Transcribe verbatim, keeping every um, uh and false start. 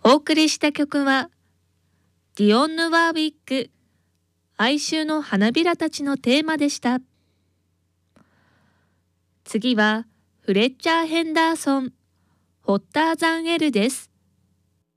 お送りした曲は、ディオンヌ・ワーウィック、哀愁の花びらたちのテーマでした。次は、フレッチャー・ヘンダーソン、ホッターザン・エルです。